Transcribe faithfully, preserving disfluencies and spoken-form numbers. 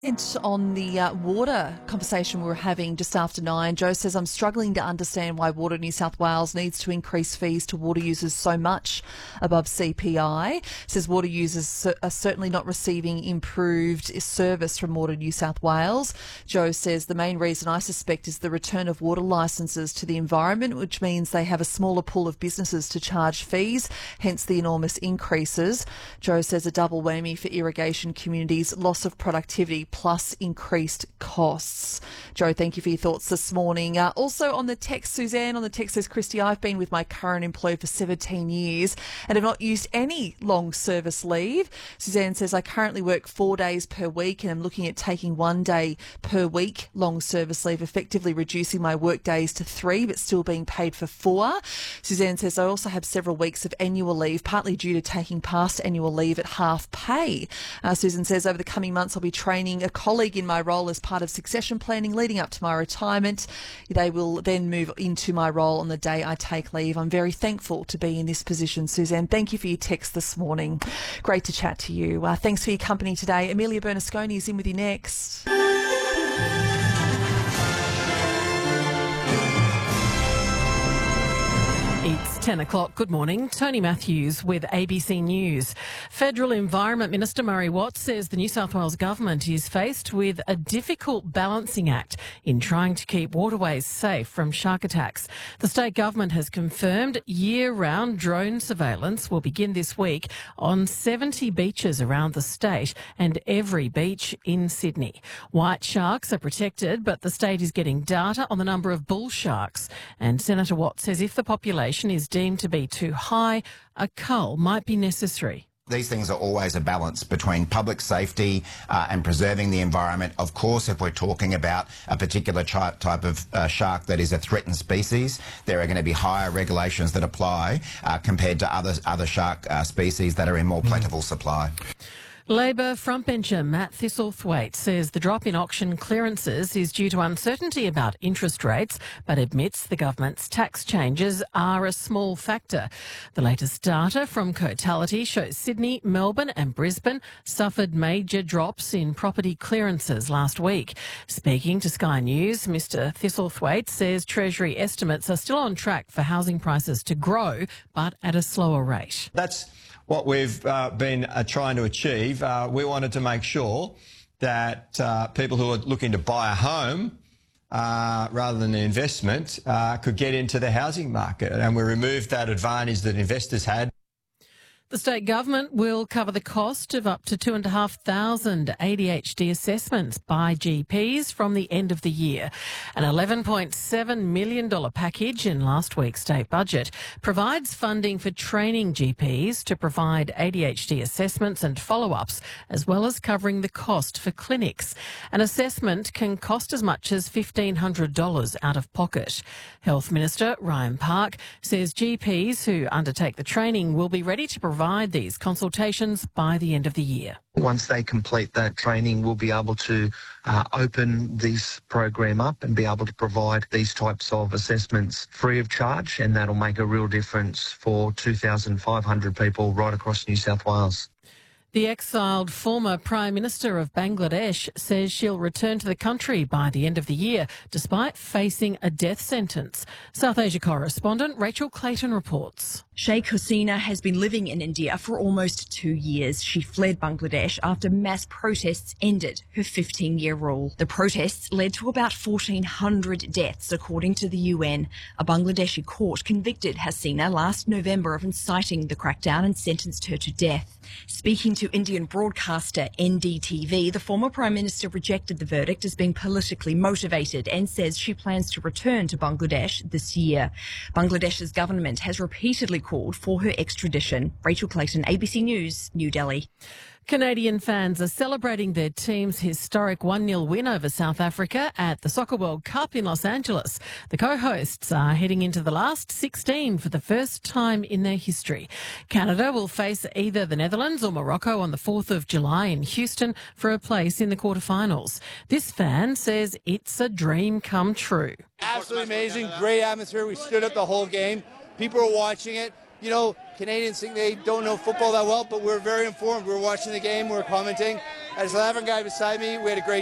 And on the uh, water conversation we were having just after nine, Joe says, I'm struggling to understand why Water New South Wales needs to increase fees to water users so much above C P I. Says water users are certainly not receiving improved service from Water New South Wales. Joe says the main reason I suspect is the return of water licences to the environment, which means they have a smaller pool of businesses to charge fees, hence the enormous increases. Joe says a double whammy for irrigation communities, loss of productivity plus increased costs. Joe, thank you for your thoughts this morning. Uh, also on the text, Suzanne on the text says, Christy, I've been with my current employer for seventeen years and have not used any long service leave. Suzanne says, I currently work four days per week and I'm looking at taking one day per week long service leave, effectively reducing my work days to three but still being paid for four. Suzanne says, I also have several weeks of annual leave, partly due to taking past annual leave at half pay. Uh, Susan says, over the coming months I'll be training a colleague in my role as part of succession planning leading up to my retirement. They will then move into my role on the day I take leave. I'm very thankful to be in this position, Suzanne. Thank you for your text this morning. Great to chat to you. Uh, thanks for your company today. Amelia Bernasconi is in with you next. It's ten o'clock. Good morning. Tony Matthews with A B C News. Federal Environment Minister Murray Watt says the New South Wales government is faced with a difficult balancing act in trying to keep waterways safe from shark attacks. The state government has confirmed year-round drone surveillance will begin this week on seventy beaches around the state and every beach in Sydney. White sharks are protected, but the state is getting data on the number of bull sharks. And Senator Watt says if the population is deemed to be too high, a cull might be necessary. These things are always a balance between public safety uh, and preserving the environment. Of course, if we're talking about a particular type, type of uh, shark that is a threatened species, there are going to be higher regulations that apply uh, compared to other, other shark uh, species that are in more plentiful supply. Labor frontbencher Matt Thistlethwaite says the drop in auction clearances is due to uncertainty about interest rates, but admits the government's tax changes are a small factor. The latest data from Cotality shows Sydney, Melbourne and Brisbane suffered major drops in property clearances last week. Speaking to Sky News, Mr Thistlethwaite says Treasury estimates are still on track for housing prices to grow, but at a slower rate. That's what we've uh, been uh, trying to achieve. Uh, we wanted to make sure that uh, people who are looking to buy a home uh, rather than an investment uh, could get into the housing market, and we removed that advantage that investors had. The state government will cover the cost of up to two and a half thousand A D H D assessments by G Ps from the end of the year. An eleven point seven million dollars package in last week's state budget provides funding for training G Ps to provide A D H D assessments and follow-ups, as well as covering the cost for clinics. An assessment can cost as much as fifteen hundred dollars out of pocket. Health Minister Ryan Park says G Ps who undertake the training will be ready to provide provide these consultations by the end of the year. Once they complete that training, we'll be able to uh, open this program up and be able to provide these types of assessments free of charge, and that'll make a real difference for two thousand five hundred people right across New South Wales. The exiled former Prime Minister of Bangladesh says she'll return to the country by the end of the year, despite facing a death sentence. South Asia correspondent Rachel Clayton reports. Sheikh Hasina has been living in India for almost two years. She fled Bangladesh after mass protests ended her fifteen-year rule. The protests led to about fourteen hundred deaths, according to the U N. A Bangladeshi court convicted Hasina last November of inciting the crackdown and sentenced her to death. Speaking to Indian broadcaster N D T V, the former Prime Minister rejected the verdict as being politically motivated and says she plans to return to Bangladesh this year. Bangladesh's government has repeatedly called for her extradition. Rachel Clayton, A B C News, New Delhi. Canadian fans are celebrating their team's historic one nil win over South Africa at the Soccer World Cup in Los Angeles. The co-hosts are heading into the last sixteen for the first time in their history. Canada will face either the Netherlands or Morocco on the fourth of July in Houston for a place in the quarterfinals. This fan says it's a dream come true. Absolutely amazing, great atmosphere. We stood up the whole game. People were watching it. you know, Canadians think they don't know football that well, but we're very informed. We're watching the game, we're commenting. As the South African guy beside me, we had a great